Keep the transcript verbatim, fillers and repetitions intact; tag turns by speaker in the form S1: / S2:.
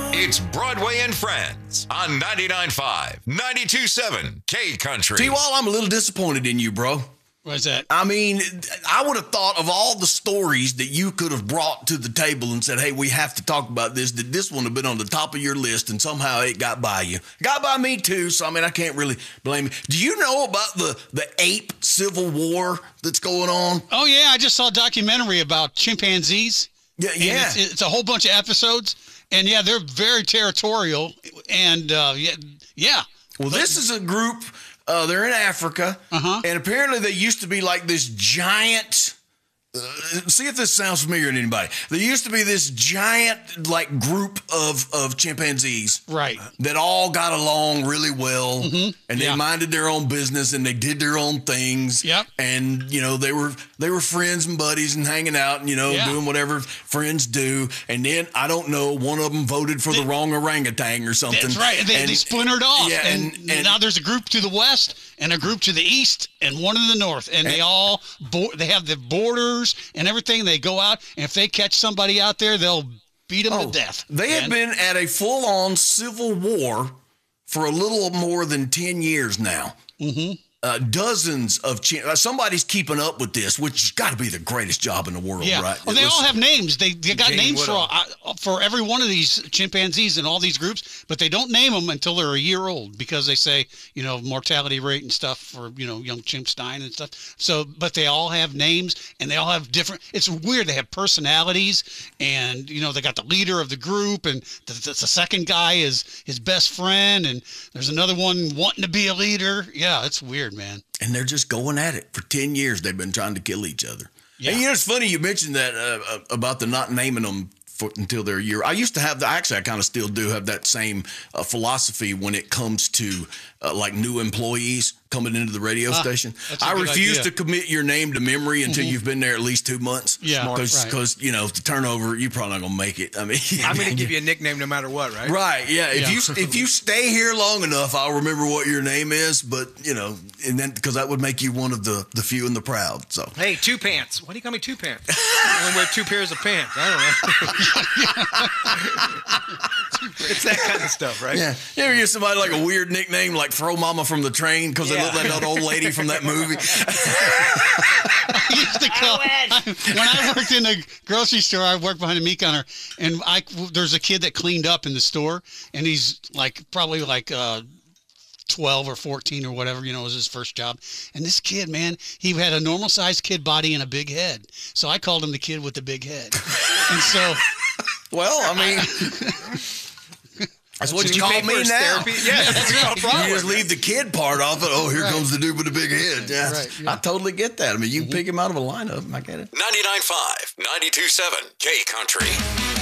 S1: It's Broadway and Friends on ninety-nine point five, ninety-two point seven K Country.
S2: T-Wall, I'm a little disappointed in you, bro.
S3: What's that?
S2: I mean, I would have thought of all the stories that you could have brought to the table and said, hey, we have to talk about this, that this one would have been on the top of your list, and somehow it got by you. Got by me, too, so, I mean, I can't really blame you. Do you know about the, the ape civil war that's going on?
S3: Oh, yeah, I just saw a documentary about chimpanzees.
S2: Yeah, yeah.
S3: It's, it's a whole bunch of episodes, and, yeah, they're very territorial, and, uh, yeah, yeah.
S2: Well, this is a group... Uh, they're in Africa,
S3: uh-huh.
S2: and apparently they used to be like this giant. Uh, see if this sounds familiar to anybody. There used to be this giant like group of of chimpanzees,
S3: right?
S2: That all got along really well,
S3: mm-hmm.
S2: and they
S3: yeah.
S2: minded their own business and they did their own things.
S3: Yep.
S2: And you know they were they were friends and buddies and hanging out and you know
S3: yeah.
S2: doing whatever friends do. And then I don't know, one of them voted for they, the wrong orangutan or something.
S3: That's right. And they, and, they splintered off.
S2: Yeah.
S3: And,
S2: and,
S3: and now there's a group to the west and a group to the east and one in the north, and, and they all bo- they have the borders and everything. They go out, and if they catch somebody out there, they'll beat them oh, to death.
S2: They man. have been at a full-on civil war for a little more than ten years now.
S3: Mm-hmm.
S2: Uh, dozens of chim- uh, somebody's keeping up with this, which has got to be the greatest job in the world,
S3: yeah.
S2: right?
S3: Well,
S2: it
S3: they
S2: was,
S3: all have names. They they got
S2: Jane
S3: names
S2: Woodall.
S3: for uh, for every one of these chimpanzees and all these groups, but they don't name them until they're a year old because they say, you know, mortality rate and stuff for, you know, young chimps dying and stuff. So, but they all have names and they all have different. It's weird. They have personalities, and you know, they got the leader of the group, and the, the, the second guy is his best friend, and there's another one wanting to be a leader. Yeah, it's weird, man.
S2: And they're just going at it. For ten years, they've been trying to kill each other.
S3: Yeah.
S2: And you know, it's funny you mentioned that uh, about the not naming them for, until they're a year. I used to have the, actually, I kind of still do have that same uh, philosophy when it comes to uh, like new employees coming into the radio ah, station. I refuse idea. to commit your name to memory until mm-hmm. you've been there at least two months.
S3: Yeah,
S2: because
S3: right.
S2: you know the turnover, you're probably not gonna make it. I mean,
S4: I'm gonna give you a nickname no matter what, right?
S2: Right. Yeah. If
S3: yeah.
S2: you if you stay here long enough, I'll remember what your name is. But you know, and then because that would make you one of the the few and the proud. So
S4: hey, two pants. Why do you call me two pants? I don't wear two pairs of pants. I don't know. It's that kind of stuff, right?
S2: Yeah. You ever give somebody like a weird nickname like Throw Mama from the Train because yeah. they look like that old lady from that movie?
S3: I used to call, I, when I worked in the grocery store, I worked behind a meat counter, and I there's a kid that cleaned up in the store, and he's like probably like uh, twelve or fourteen or whatever, you know, it was his first job. And this kid, man, he had a normal sized kid body and a big head. So I called him the kid with the big head. And so,
S2: well, I mean, that's what
S4: Did
S2: you,
S4: you
S2: call me now.
S4: Therapy? Yeah, that's no problem.
S2: You just leave the kid part off it. Oh, here
S3: right.
S2: comes the dude with the big head. Yeah,
S3: right, yeah.
S2: I totally get that. I mean, you can mm-hmm. pick him out of a lineup. I get it.
S1: ninety-nine point five, ninety-two point seven K Country.